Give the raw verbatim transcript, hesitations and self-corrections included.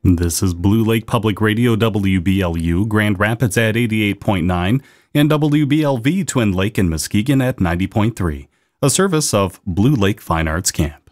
This is Blue Lake Public Radio, W B L U, Grand Rapids at eighty-eight point nine, and W B L V, Twin Lake and Muskegon at ninety point three, a service of Blue Lake Fine Arts Camp.